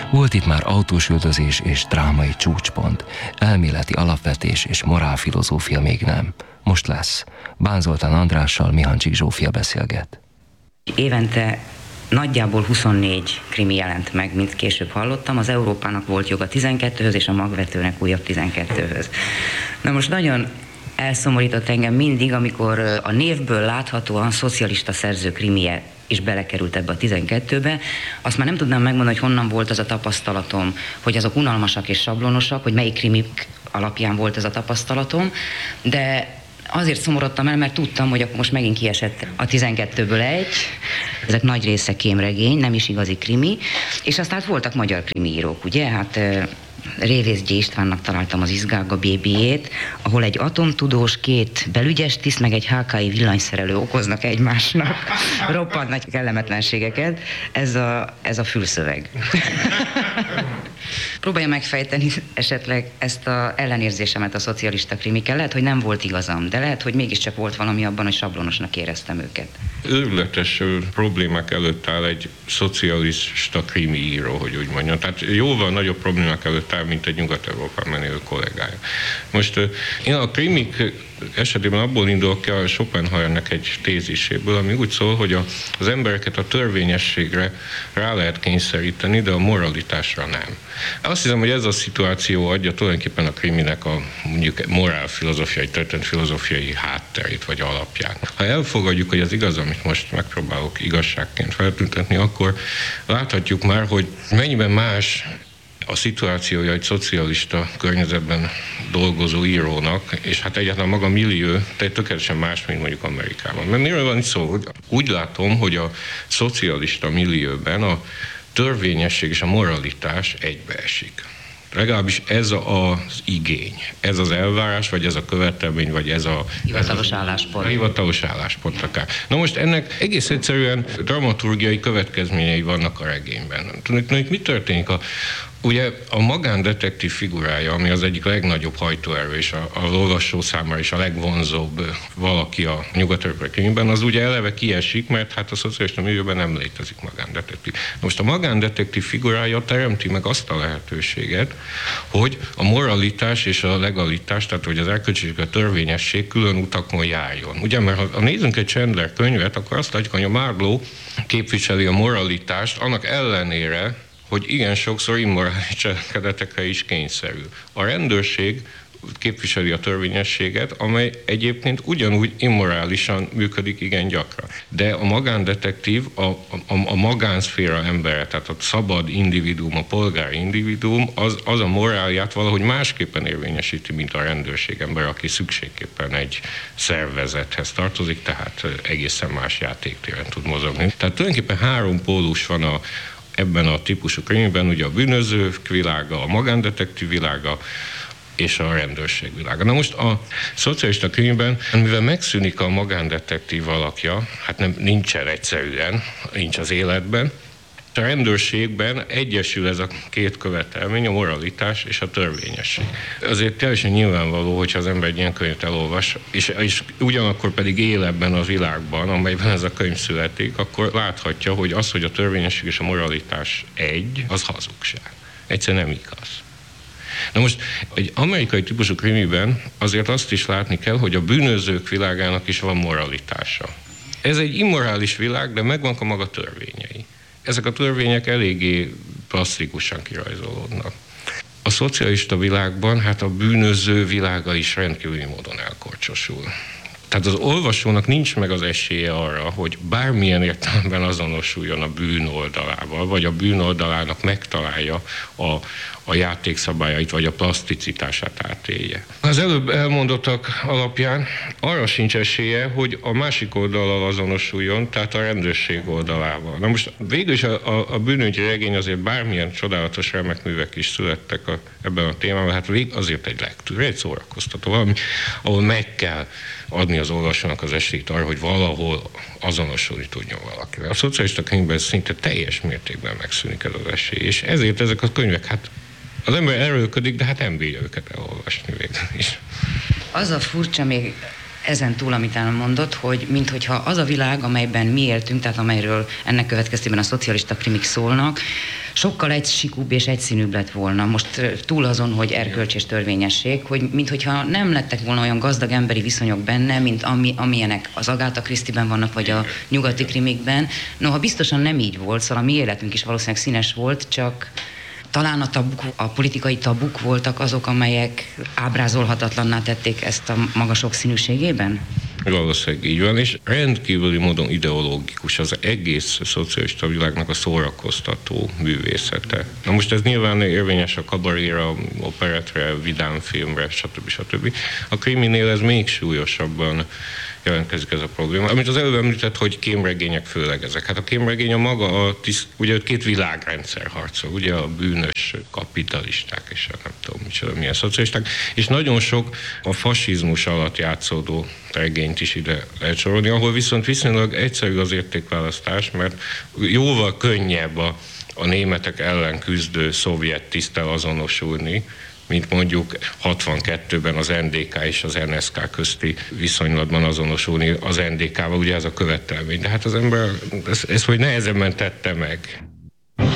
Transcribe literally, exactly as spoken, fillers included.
Volt itt már autósüldözés és drámai csúcspont, elméleti alapvetés és morálfilozófia még nem. Most lesz. Bán Zoltán Andrással Mihancsik Zsófia beszélget. Évente nagyjából huszonnégy krimi jelent meg, mint később hallottam. Az Európának volt joga tizenkettőhöz, és a Magvetőnek újabb tizenkettőhöz. Na most nagyon elszomorított engem mindig, amikor a névből láthatóan szocialista szerző krimije is belekerült ebbe a tizenkettőbe. Azt már nem tudnám megmondani, hogy honnan volt az a tapasztalatom, hogy azok unalmasak és sablonosak, hogy melyik krimik alapján volt ez a tapasztalatom, de azért szomorodtam el, mert tudtam, hogy akkor most megint kiesett a tizenkettőből egy. Ezek nagy része kémregény, nem is igazi krimi. És aztán voltak magyar krimiírók, ugye? Hát Révész G. Istvánnak találtam az Izgága bébiét, ahol egy atomtudós, két belügyes tiszt, meg egy há ká i villanyszerelő okoznak egymásnak roppant nagy kellemetlenségeket. Ez a, ez a fülszöveg. Próbálja megfejteni esetleg ezt az ellenérzésemet a szocialista krimikkel. Lehet, hogy nem volt igazam, de lehet, hogy mégiscsak volt valami abban, hogy sablonosnak éreztem őket. Őrületes problémák előtt áll egy szocialista krimiíró, hogy úgy mondjam. Tehát jóval nagyobb problémák előtt áll, mint egy Nyugat-Európán menő kollégája. Most én a krimik esetében abból indulok ki a Schopenhauernek egy téziséből, ami úgy szól, hogy a, az embereket a törvényességre rá lehet kényszeríteni, de a moralitásra nem. Azt hiszem, hogy ez a szituáció adja tulajdonképpen a kriminek a mondjuk morálfilozófiai, történetfilozófiai hátterét vagy alapját. Ha elfogadjuk, hogy az igaz, amit most megpróbálok igazságként feltüntetni, akkor láthatjuk már, hogy mennyiben más a szituációja egy szocialista környezetben dolgozó írónak, és hát egyáltalán maga millió, tehát tökéletesen más, mint mondjuk Amerikában. Mert miről van itt szó? Hogy úgy látom, hogy a szocialista millióben a törvényesség és a moralitás egybeesik. Legalábbis ez az igény, ez az elvárás, vagy ez a követelmény, vagy ez a... Hivatalos álláspont. A hivatalos álláspont akár. Na most ennek egész egyszerűen dramaturgiai következményei vannak a regényben. Tudjuk, mi történik? A, ugye a magándetektív figurája, ami az egyik legnagyobb hajtóerő, és az olvasó számára is a legvonzóbb valaki a nyugat-európai könyvben, az ugye eleve kiesik, mert hát a szocialista művőben nem létezik magándetektív. Most a magándetektív figurája teremti meg azt a lehetőséget, hogy a moralitás és a legalitás, tehát hogy az erkölcsiség, a törvényesség külön utakon járjon. Ugye, mert ha nézzünk egy Chandler könyvet, akkor azt látjuk, hogy a Marlowe képviseli a moralitást, annak ellenére, hogy igen sokszor immorális cselekedetekre is kényszerül. A rendőrség képviseli a törvényességet, amely egyébként ugyanúgy immorálisan működik igen gyakran. De a magándetektív, a, a, a magánszféra embere, tehát a szabad individuum, a polgári individuum, az, az a morálját valahogy másképpen érvényesíti, mint a rendőrség ember, aki szükségképpen egy szervezethez tartozik, tehát egészen más játéktéren tud mozogni. Tehát tulajdonképpen három pólus van a ebben a típusú könyvben, ugye a bűnözők világa, a magándetektív világa és a rendőrség világa. Na most a szocialista könyvben, mivel megszűnik a magándetektív alakja, hát nem, nincsen egyszerűen, nincs az életben, a rendőrségben egyesül ez a két követelmény, a moralitás és a törvényesség. Azért teljesen nyilvánvaló, hogyha az ember egy ilyen könyvet elolvas, és, és ugyanakkor pedig él ebben a világban, amelyben ez a könyv születik, akkor láthatja, hogy az, hogy a törvényesség és a moralitás egy, az hazugság. Egyszerűen nem igaz. Na most egy amerikai típusú krimiben azért azt is látni kell, hogy a bűnözők világának is van moralitása. Ez egy immorális világ, de megvan a maga törvényei. Ezek a törvények eléggé plastikusan kirajzolódnak. A szocialista világban hát a bűnöző világa is rendkívüli módon elkorcsosul. Tehát az olvasónak nincs meg az esélye arra, hogy bármilyen értelemben azonosuljon a bűn oldalával, vagy a bűn oldalának megtalálja a, a játékszabályait, vagy a plaszticitását átélje. Az előbb elmondottak alapján arra sincs esélye, hogy a másik oldallal azonosuljon, tehát a rendőrség oldalával. Na most végül is a, a, a bűnügyi regény azért bármilyen csodálatos remek művek is születtek a, ebben a témában, hát vég azért egy lektűr, egy szórakoztató, valami, ahol meg kell adni az olvasónak az esélyt arra, hogy valahol azonosulni tudjon valakivel. A szocialista könyvben szinte teljes mértékben megszűnik ez az esély, és ezért ezek a könyvek, hát az ember erőlködik, de hát nem bírja őket elolvasni végül is. Az a furcsa még ezen túl, amit elmondott, hogy minthogyha az a világ, amelyben mi éltünk, tehát amelyről ennek következtében a szocialista krimik szólnak, sokkal egysikúbb és egyszínűbb lett volna. Most túl azon, hogy erkölcs és törvényesség, hogy minthogyha nem lettek volna olyan gazdag emberi viszonyok benne, mint ami, amilyenek az Agatha Christie-ben vannak, vagy a nyugati krimikben. Noha biztosan nem így volt, szóval a mi életünk is valószínűleg színes volt, csak talán a, tabuk, a politikai tabuk voltak azok, amelyek ábrázolhatatlanná tették ezt a maga sokszínűségében? Valószínűleg így van, és rendkívüli módon ideológikus az egész szocialista világnak a szórakoztató művészete. Na most ez nyilván érvényes a kabaréra, operettre, vidámfilmre, stb. stb. A kriminél ez még súlyosabban jelentkezik ez a probléma. Amit az előbb említett, hogy kémregények főleg ezek. Hát a kémregény a maga, a tiszt, ugye két világrendszer harcol, ugye a bűnös kapitalisták és a nem tudom micsoda, milyen szocialisták, és nagyon sok a fasizmus alatt játszódó regényt is ide lehet sorolni, ahol viszont viszonylag egyszerű az értékválasztás, mert jóval könnyebb a, a németek ellen küzdő szovjet tiszttel azonosulni, mint mondjuk hatvankettőben az en dé ká és az en es ká közti viszonylatban azonosulni az en dé ká-val, ugye ez a követelmény. De hát az ember ezt, ezt hogy nehezebben tette meg.